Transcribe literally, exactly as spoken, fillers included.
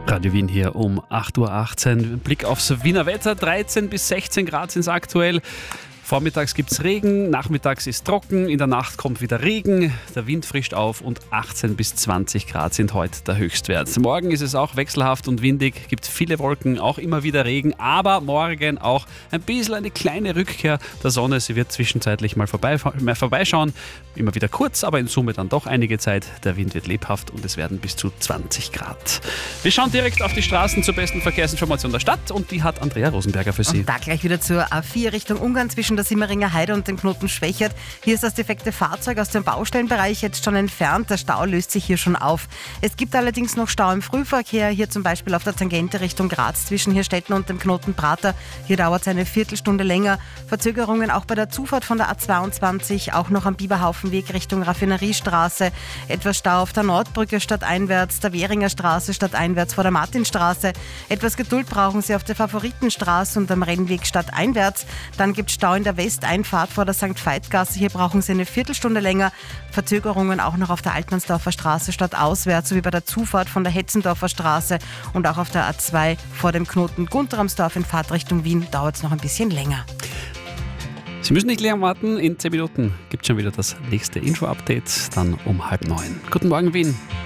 Radio Wien hier um acht Uhr achtzehn. Blick aufs Wiener Wetter. dreizehn bis sechzehn Grad sind es aktuell. Vormittags gibt es Regen, nachmittags ist trocken, in der Nacht kommt wieder Regen, der Wind frischt auf und achtzehn bis zwanzig Grad sind heute der Höchstwert. Morgen ist es auch wechselhaft und windig, gibt viele Wolken, auch immer wieder Regen, aber morgen auch ein bisschen eine kleine Rückkehr der Sonne. Sie wird zwischenzeitlich mal vorbei, mehr vorbeischauen, immer wieder kurz, aber in Summe dann doch einige Zeit. Der Wind wird lebhaft und es werden bis zu zwanzig Grad. Wir schauen direkt auf die Straßen zur besten Verkehrsinformation der Stadt und die hat Andrea Rosenberger für Sie. Und da gleich wieder zur A vier Richtung Ungarn zwischen der Simmeringer Heide und dem Knoten Schwächert. Hier ist das defekte Fahrzeug aus dem Baustellenbereich jetzt schon entfernt. Der Stau löst sich hier schon auf. Es gibt allerdings noch Stau im Frühverkehr, hier zum Beispiel auf der Tangente Richtung Graz zwischen Hirstetten und dem Knoten Prater. Hier dauert es eine Viertelstunde länger. Verzögerungen auch bei der Zufahrt von der A zweiundzwanzig, auch noch am Biberhaufenweg Richtung Raffineriestraße. Etwas Stau auf der Nordbrücke stadteinwärts, der Währinger Straße stadteinwärts vor der Martinstraße. Etwas Geduld brauchen Sie auf der Favoritenstraße und am Rennweg stadteinwärts. Dann gibt es Stau in der Westeinfahrt vor der Sankt Veit-Gasse. Hier brauchen Sie eine Viertelstunde länger. Verzögerungen auch noch auf der Altmannsdorfer Straße stadtauswärts, sowie bei der Zufahrt von der Hetzendorfer Straße und auch auf der A zwei vor dem Knoten Gunteramsdorf in Fahrtrichtung Wien dauert es noch ein bisschen länger. Sie müssen nicht länger warten, in zehn Minuten gibt es schon wieder das nächste Info-Update, dann um halb neun. Guten Morgen, Wien.